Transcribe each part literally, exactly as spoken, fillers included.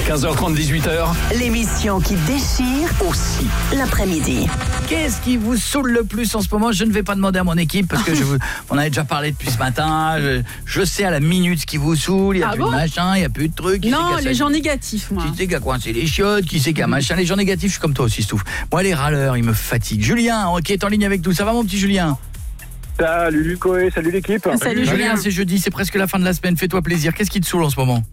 quinze heures trente, dix-huit heures. L'émission qui déchire aussi l'après-midi. Qu'est-ce qui vous saoule le plus en ce moment? Je ne vais pas demander à mon équipe parce que je vous, on avait déjà parlé depuis ce matin. Je, je sais à la minute ce qui vous saoule. Il n'y a Ah plus bon de machin, il n'y a plus de trucs. Non, les gens négatifs, moi. Qui c'est qui a coincé les chiottes? Qui c'est qui a machin? Les gens négatifs, je suis comme toi aussi, Stouff. Moi, les râleurs, ils me fatiguent. Julien, qui est en ligne avec nous. Ça va, mon petit Julien? Salut Luco et salut l'équipe. Salut, Salut Julien, c'est jeudi, c'est presque la fin de la semaine. Fais-toi plaisir. Qu'est-ce qui te saoule en ce moment?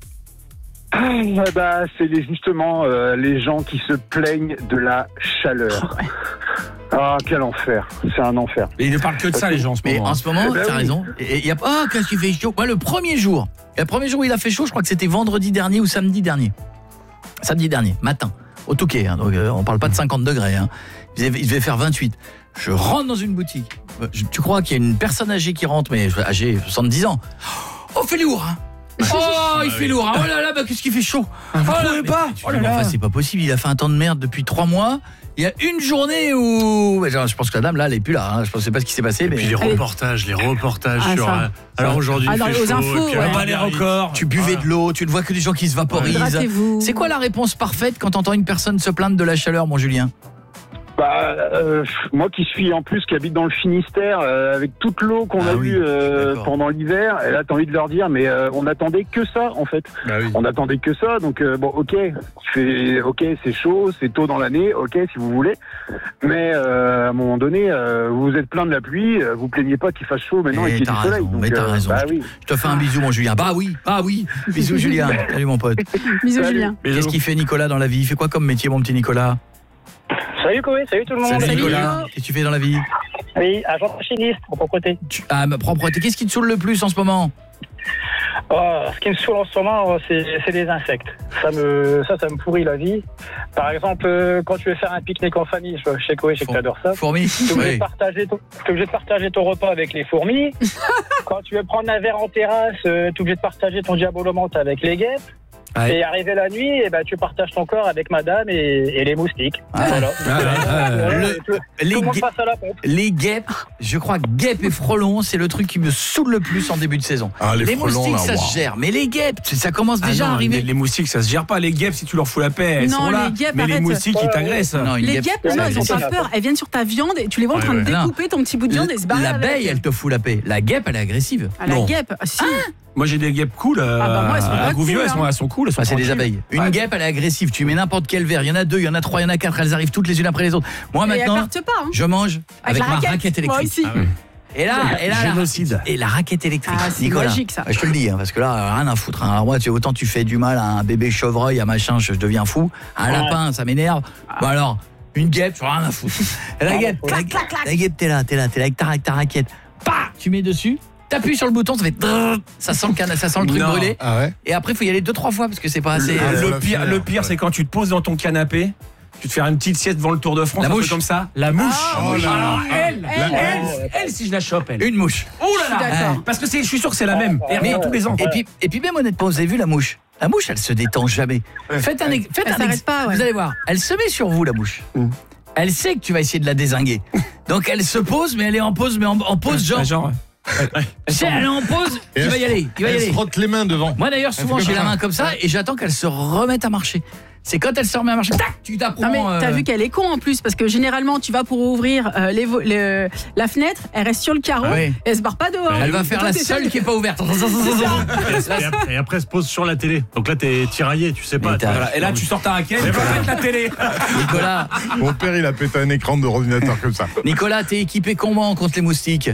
Ah, bah, c'est les- justement euh, les gens qui se plaignent de la chaleur. Ah, quel enfer. C'est un enfer. Et ils ne parlent que de ça, les gens, en ce Mais moment. en ce moment, Eh ben t'as oui. raison. Et il y a pas, oh, qu'est-ce qu'il fait chaud? Moi, le premier jour, le premier jour où il a fait chaud, je crois que c'était vendredi dernier ou samedi dernier. Samedi dernier, matin, au Touquet. Hein, donc, euh, on parle pas de cinquante degrés. Hein. Il, devait, il devait faire vingt-huit. Je rentre dans une boutique. Euh, je- tu crois qu'il y a une personne âgée qui rentre, mais âgée soixante-dix ans. Oh, fait lourd, hein. Oh, il fait lourd. Hein. Oh là là, bah, qu'est-ce qu'il fait chaud. Oh là là, pas. Oh là là. Enfin, c'est pas possible. Il a fait un temps de merde depuis trois mois. Il y a une journée où, genre, je pense que la dame là, elle est plus là. Hein. Je ne sais pas ce qui s'est passé, Et mais puis les Allez. reportages, les reportages Ah, sur. ça. euh, alors aujourd'hui, Ah, il dans fait les- aux chaud, infos, et puis ouais. un Un balai encore. tu buvais Voilà. de l'eau, tu ne vois que des gens qui se vaporisent. Hydratez-vous. C'est quoi la réponse parfaite quand t'entends une personne se plaindre de la chaleur, mon Julien? Bah, euh, moi qui suis en plus qui habite dans le Finistère, euh, avec toute l'eau qu'on Ah a oui, eue je euh, suis d'accord. pendant l'hiver, et là t'as envie de leur dire, mais euh, on attendait que ça en fait. Bah oui. On attendait que ça, donc euh, bon, ok, tu fais, ok, c'est chaud, c'est tôt dans l'année, ok, si vous voulez, mais euh, à un moment donné, euh, vous vous êtes plein de la pluie, euh, vous plaignez pas qu'il fasse chaud maintenant Eh, et qu'il y ait t'as du soleil. raison, donc, mais t'as euh, raison. Bah oui. Je te fais un bisou, mon Julien. Bah oui, bah oui. Bisous, Julien. Salut, mon pote. Bisous, Salut. Julien. Qu'est-ce qu'il fait, Nicolas, dans la vie? Il fait quoi comme métier, mon petit Nicolas? Salut Koé, salut tout le monde. Salut, Nicolas. Nico. Qu'est-ce que tu fais dans la vie? Oui, agent machiniste, en propreté. Tu... Ah, ma propreté. Qu'est-ce qui te saoule le plus en ce moment? Oh, ce qui me saoule en ce moment, c'est, c'est les insectes. Ça me, ça, ça me pourrit la vie. Par exemple, euh, quand tu veux faire un pique-nique en famille, je- chez Koé, je sais que Four- t'adores ça. Fourmis? Tu es obligé, Oui. de partager ton, t'es obligé de partager ton repas avec les fourmis. Quand tu veux prendre un verre en terrasse, euh, tu es obligé de partager ton diabolomante avec les guêpes. Ouais. Et arrivé la nuit, eh ben, tu partages ton corps avec madame et, et les moustiques. Ah. Voilà. Ah, ouais, Voilà, le- tout, tout Les, le monde guê- passe à la pompe. les guêpes, je crois que guêpes et frelons, c'est le truc qui me saoule le plus en début de saison. Ah, les frelons, moustiques, là, ça waouh. se gère. Mais les guêpes, ça commence déjà Ah à non, arriver. les, les moustiques, ça se gère pas. Les guêpes, si tu leur fous la paix, elles Non, sont là. les guêpes, mais les arrête. moustiques, ils t'agressent. Non, une Les guêpe, guêpes, ça non, elles ont existe. pas peur. Elles viennent sur ta viande et tu les vois en train de ouais. Non. découper ton petit bout de viande et se barrer avec. L'abeille, elle te fout la paix. La guêpe, elle est agressive. Ah, la Non. guêpe, ah, si. Moi, j'ai des guêpes cool. euh, Ah bah moi, elles sont pas à Gouvieux, cool, elles sont, hein. elles sont cool. Elles sont Ah, c'est des tranquilles. abeilles. Une Ouais. guêpe, elle est agressive. Tu mets n'importe quel verre. Il y en a deux, il y en a trois, il y en a quatre. Elles arrivent toutes les unes après les autres. Moi, Et elles maintenant, partent pas, hein. je mange avec, la ma raquette. raquette Moi électrique. aussi. Et là, et là, la- Génocide. et la raquette électrique. Ah, c'est Nicolas, magique, ça. je te le dis, hein, parce que là, rien à foutre. Hein. Alors moi, tu, autant tu fais du mal à un bébé chevreuil, à machin, je, je deviens fou. Un lapin, ça m'énerve. Bon alors, une guêpe, j'en ai rien à foutre. Et la guêpe, la, la guêpe, t'es là, t'es là, t'es là avec ta, avec ta raquette. Bah, tu mets dessus. T'appuies sur le bouton, ça fait drrr, ça sent le cana, ça sent le truc Non. brûlé. Ah ouais? Et après, il faut y aller deux trois fois parce que c'est pas assez. Le, Ah, le faut la pire, finir, le pire, ouais. c'est quand tu te poses dans ton canapé, tu te fais une petite sieste devant le Tour de France, La un peu mouche. comme ça. La mouche. Oh là là. Alors, elle, Elle, elle, elle. elle, si je la chope, elle. Une mouche. Oh là là. Je suis d'accord. Parce que c'est, je suis sûr que c'est la même. Elle Mais- revient tous les ans. Et puis, et puis même honnêtement, vous avez vu la mouche? La mouche, elle se détend jamais. Faites un, ex- faites Elle un s'arrête ex- pas, ouais. Vous allez voir, elle se met sur vous, la mouche. Elle sait que tu vas essayer de la dézinguer. Donc elle se pose, mais elle est en pause, mais en, en pause genre. Ah, genre, Tu sais, elle est en pause, Et il elle va y se- aller, il va y Elle aller. se frotte les mains devant. Moi d'ailleurs, souvent Elle fait j'ai la comme ça. main comme ça et j'attends qu'elle se remette à marcher. C'est quand elle se remet à marcher, tac, tu t'apprends. Non mais t'as euh, vu qu'elle est con en plus parce que généralement tu vas pour ouvrir euh, les vo- le- la fenêtre, elle reste sur le carreau, Ah oui. et elle se barre pas dehors. Elle va Et faire toi, la t'essayes seule de- qui est pas ouverte. Et après, et après, elle se pose sur la télé. Donc là, t'es tiraillé, tu sais pas. Mais t'as- voilà. Et là, tu sors ta raquette, tu vas mettre la télé. Nicolas, Mon père, il a pété un écran de ordinateur comme ça. Nicolas, t'es équipé comment contre les moustiques?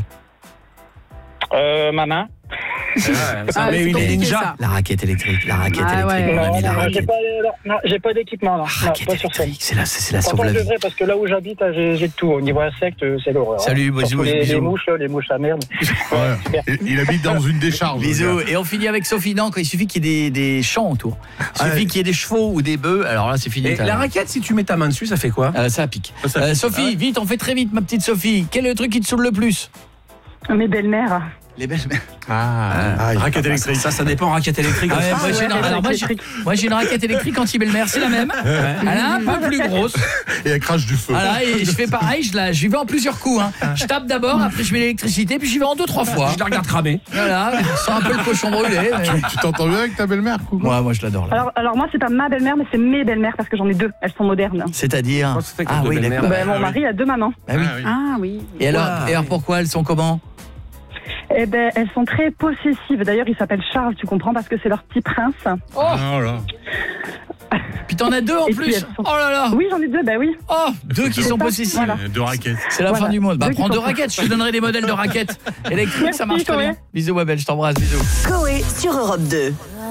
Euh, ma main. Ah, mais c'est il est compliqué, ninja. ça. La raquette électrique, la raquette Ah ouais. électrique. On a Non, mis la non, j'ai raquette. pas, non, j'ai pas d'équipement, non. La Non, raquette pas sur scène. électrique, c'est la, c'est la Pourtant, sauve la je vie. devrais, parce que là où j'habite, j'ai, j'ai tout. Au niveau insectes, c'est l'horreur. Salut, hein. bisous, Surtout les, bisous. les mouches, là, les mouches à merde. Ouais. super. Et il habite dans une décharge. le Bisous. gars. Et on finit avec Sophie. Non, quand il suffit qu'il y ait des, des champs autour. Il suffit Ah, qu'il y ait des chevaux ou des bœufs. Alors là, c'est fini. Et t'as- la raquette, si tu mets ta main dessus, ça fait quoi? Euh, ça pique. Ça pique. Euh, Sophie, vite, on fait très vite, ma petite Sophie. Quel est le truc qui te saoule le plus? Mes belles-mères. Les belles-mères. Ah, Ah, raquette électrique. Ça, ça dépend, raquette électrique. Ah ouais, aussi. moi, j'ai une, ouais, alors, moi, j'ai, moi, j'ai une raquette électrique anti-belle-mère, c'est la même. Elle est un peu plus grosse. Et elle crache du feu. Voilà, et je fais pareil, je, la, je y vais en plusieurs coups. Hein. Je tape d'abord, après je mets l'électricité, puis j'y vais en deux, trois fois. Je la regarde cramer. Voilà, je sens un peu le cochon brûlé. Mais... Tu t'entends bien avec ta belle-mère, Coucou? Ouais, moi je l'adore. Là. Alors, alors moi, c'est pas ma belle-mère, mais c'est mes belles-mères parce que j'en ai deux. Elles sont modernes. C'est-à-dire. Moi, c'était Ah comme oui, de d'accord. belle-mère. Ben, mon mari a deux mamans. Ah oui. Ah oui. Et alors, Wow. et alors pourquoi elles sont comment? Eh ben, elles sont très possessives. D'ailleurs, il s'appelle Charles, tu comprends, parce que c'est leur petit prince. Oh, Oh là. puis t'en as deux en Et plus. puis, elles sont- Oh là là. Oui, j'en ai deux, ben oui. Oh, deux qui sont ça, possessives. voilà. Deux raquettes. C'est la Voilà. fin du monde. Bah Deux qui prends deux sont- raquettes, je te donnerai des modèles de raquettes électriques, ça marche Merci, très bien. Chloé. Bisous Wabel, je t'embrasse, bisous. Coé sur Europe deux.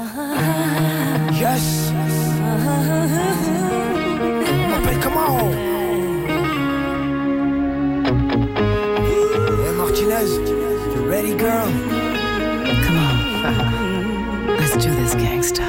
Yes. M'appelle comment? Hey Martinez, you ready, girl? Come on. Let's do this, gangsta.